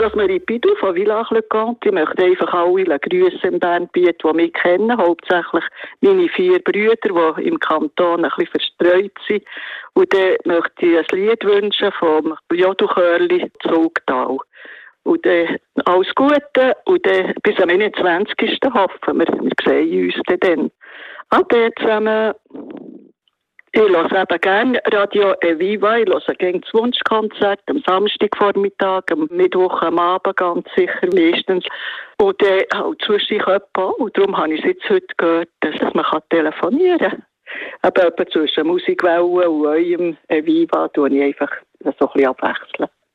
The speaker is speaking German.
Rosemarie Pidou von Village Le Conte. Ich möchte einfach alle Grüße im Bernbiet, die mich kennen. Hauptsächlich meine 4 Brüder, die im Kanton ein bisschen verstreut sind. Und dann möchte ich ein Lied wünschen vom Jodu-Chörli Zugtal. Und dann alles Gute. Und dann bis am 21. hoffen wir sehen uns dann. Ade zusammen. Ich höre eben gerne Radio Eviva. Ich höre gerne das Wunschkonzert am Samstagvormittag, am Mittwoch am Abend ganz sicher meistens. Und dann halt zwischendurch und darum habe ich es jetzt heute gehört, dass man telefonieren kann. Aber etwa zwischen Musikwellen und eurem Eviva tue ich einfach so ein bisschen abwechseln.